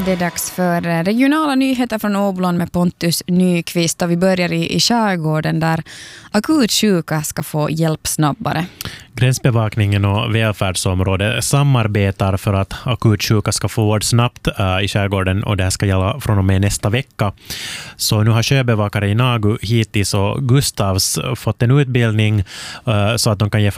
Det är dags för regionala nyheter från Åboland med Pontus Nyqvist. Och vi börjar i skärgården där akut sjuka ska få hjälp snabbare. Gränsbevakningen och välfärdsområdet samarbetar för att akut sjuka ska få vård snabbt i skärgården, och det här ska gälla från och med nästa vecka. Så nu har sjöbevakare i Nagu hittills och Gustavs fått en utbildning så att de kan ge